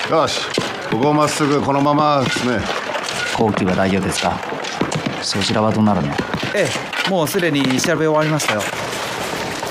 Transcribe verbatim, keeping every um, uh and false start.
よし、ここをまっすぐこのまま進め。 後期は大丈夫ですか？そちらはどうなるの？ ええ、もうすでに調べ終わりましたよ。